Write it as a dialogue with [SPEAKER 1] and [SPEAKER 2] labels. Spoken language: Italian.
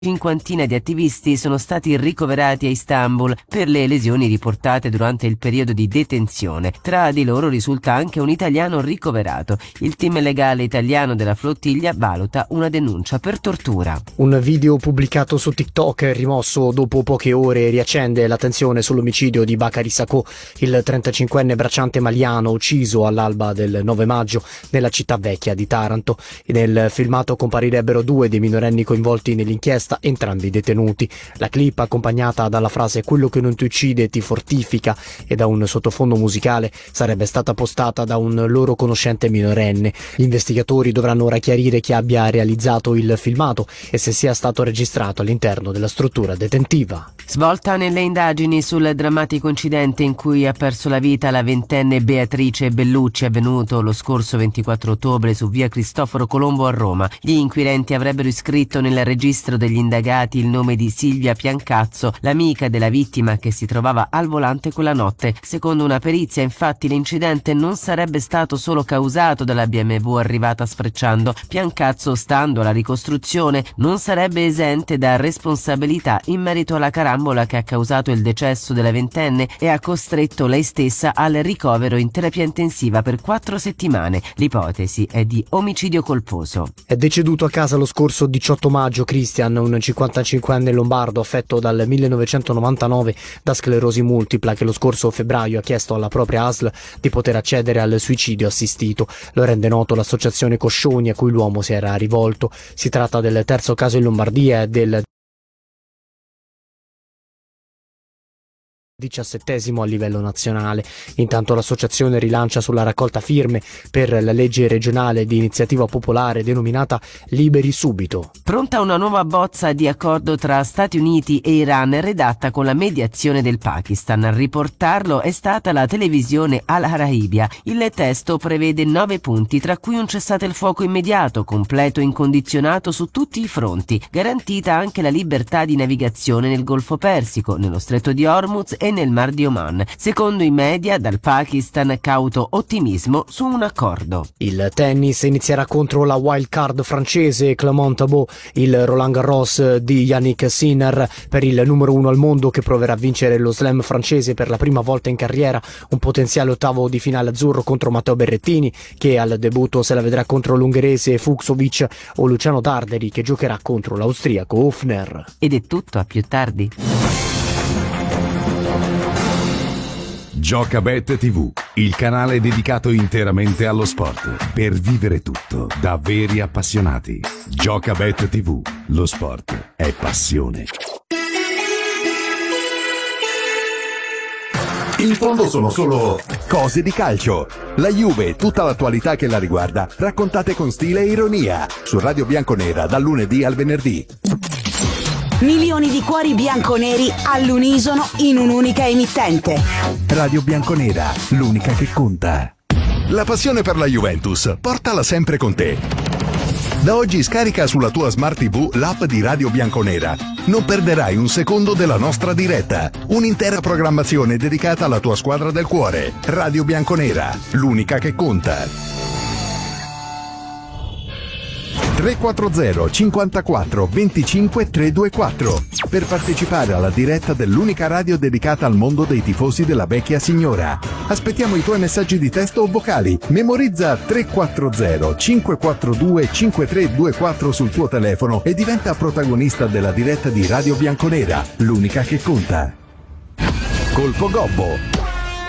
[SPEAKER 1] Cinquantina di attivisti sono stati ricoverati a Istanbul per le lesioni riportate durante il periodo di detenzione. Tra di loro risulta anche un italiano ricoverato. Il team legale italiano della flottiglia valuta una denuncia per tortura.
[SPEAKER 2] Un video pubblicato su TikTok, rimosso dopo poche ore, riaccende l'attenzione sull'omicidio di Bakary Sacco, il 35enne bracciante maliano ucciso all'alba del 9 maggio nella città vecchia di Taranto. Nel filmato comparirebbero 2 dei minorenni coinvolti nell'inchiesta, entrambi detenuti. La clip, accompagnata dalla frase "quello che non ti uccide ti fortifica" e da un sottofondo musicale, sarebbe stata postata da un loro conoscente minorenne. Gli investigatori dovranno ora chiarire chi abbia realizzato il filmato e se sia stato registrato all'interno della struttura detentiva.
[SPEAKER 1] Svolta nelle indagini sul drammatico incidente in cui ha perso la vita la ventenne Beatrice Bellucci, avvenuto lo scorso 24 ottobre su via Cristoforo Colombo a Roma. Gli inquirenti avrebbero iscritto nel registro degli indagati il nome di Silvia Piancazzo, l'amica della vittima che si trovava al volante quella notte. Secondo una perizia, infatti, l'incidente non sarebbe stato solo causato dalla BMW arrivata sfrecciando. Piancazzo, stando alla ricostruzione, non sarebbe esente da responsabilità in merito alla carambola che ha causato il decesso della ventenne e ha costretto lei stessa al ricovero in terapia intensiva per 4 settimane. L'ipotesi è di omicidio colposo.
[SPEAKER 2] È deceduto a casa lo scorso 18 maggio Christian, un 55enne lombardo affetto dal 1999 da sclerosi multipla, che lo scorso febbraio ha chiesto alla propria ASL di poter accedere al suicidio assistito. Lo rende noto l'associazione Coscioni a cui l'uomo si era rivolto. Si tratta del terzo caso in Lombardia e del 17° a livello nazionale. Intanto l'associazione rilancia sulla raccolta firme per la legge regionale di iniziativa popolare denominata Liberi Subito.
[SPEAKER 1] Pronta una nuova bozza di accordo tra Stati Uniti e Iran, redatta con la mediazione del Pakistan. A riportarlo è stata la televisione Al Arabiya. Il testo prevede 9 punti, tra cui un cessate il fuoco immediato, completo e incondizionato su tutti i fronti, garantita anche la libertà di navigazione nel Golfo Persico, nello Stretto di Hormuz e nel Mar di Oman. Secondo i media, dal Pakistan cauto ottimismo su un accordo.
[SPEAKER 2] Il tennis inizierà contro la wild card francese Clément Tabot, il Roland Garros di Yannick Sinner per il numero 1 al mondo, che proverà a vincere lo slam francese per la prima volta in carriera. Un potenziale ottavo di finale azzurro contro Matteo Berrettini, che al debutto se la vedrà contro l'ungherese Fucsovic, o Luciano Darderi, che giocherà contro l'austriaco Hofner.
[SPEAKER 1] Ed è tutto, a più tardi.
[SPEAKER 3] Giocabet TV, il canale dedicato interamente allo sport, per vivere tutto da veri appassionati. Giocabet TV, lo sport è passione.
[SPEAKER 4] In fondo sono solo cose di calcio. La Juve e tutta l'attualità che la riguarda, raccontate con stile e ironia, su Radio Bianconera dal lunedì al venerdì.
[SPEAKER 5] Milioni di cuori bianconeri all'unisono in un'unica emittente.
[SPEAKER 4] Radio Bianconera, l'unica che conta. La passione per la Juventus, portala sempre con te. Da oggi scarica sulla tua Smart TV l'app di Radio Bianconera. Non perderai un secondo della nostra diretta. Un'intera programmazione dedicata alla tua squadra del cuore. Radio Bianconera, l'unica che conta. 340 54 25 324 per partecipare alla diretta dell'unica radio dedicata al mondo dei tifosi della vecchia signora. Aspettiamo i tuoi messaggi di testo o vocali. Memorizza 340 542 5324 sul tuo telefono e diventa protagonista della diretta di Radio Bianconera, l'unica che conta. Colpo Gobbo.